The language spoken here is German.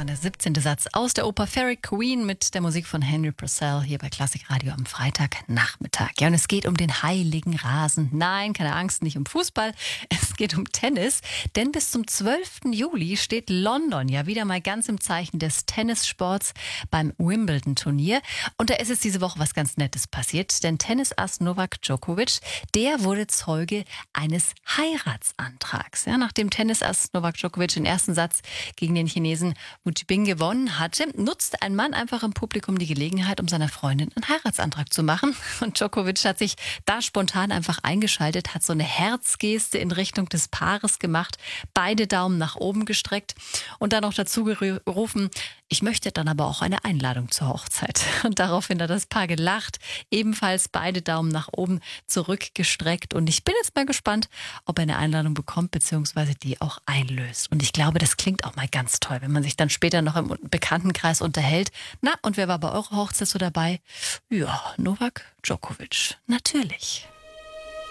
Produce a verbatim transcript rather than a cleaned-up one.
war der siebzehnte Satz aus der Oper Fairy Queen mit der Musik von Henry Purcell hier bei Klassik Radio am Freitagnachmittag. Ja, und es geht um den heiligen Rasen. Nein, keine Angst, nicht um Fußball. Es geht um Tennis, denn bis zum zwölften Juli steht London ja wieder mal ganz im Zeichen des Tennissports beim Wimbledon-Turnier. Und da ist es diese Woche was ganz Nettes passiert, denn Tennisass Novak Djokovic, der wurde Zeuge eines Heiratsantrags. Ja, nachdem Tennisass Novak Djokovic den ersten Satz gegen den Chinesen Wu Jibing gewonnen hatte, nutzte ein Mann einfach im Publikum die Gelegenheit, um seiner Freundin einen Heiratsantrag zu machen. Und Djokovic hat sich da spontan einfach eingeschaltet, hat so eine Herzgeste in Richtung des Paares gemacht, beide Daumen nach oben gestreckt und dann noch dazu gerufen, ich möchte dann aber auch eine Einladung zur Hochzeit. Und daraufhin hat das Paar gelacht, ebenfalls beide Daumen nach oben zurückgestreckt. Und ich bin jetzt mal gespannt, ob er eine Einladung bekommt, beziehungsweise die auch einlöst. Und ich glaube, das klingt auch mal ganz toll, wenn man sich dann später noch im Bekanntenkreis unterhält. Na, und wer war bei eurer Hochzeit so dabei? Ja, Novak Djokovic, natürlich.